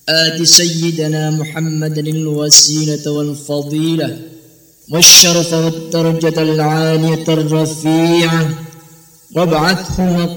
آت سيدنا محمد الوسيلة والفضيلة والشرف والدرجة العالية الرفيعة وابعثه